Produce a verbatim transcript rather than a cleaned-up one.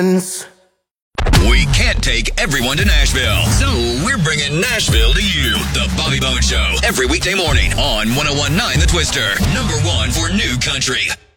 We can't take everyone to Nashville, so we're bringing Nashville to you. The Bobby Bones Show, every weekday morning on one oh one point nine The Twister, number one for new country.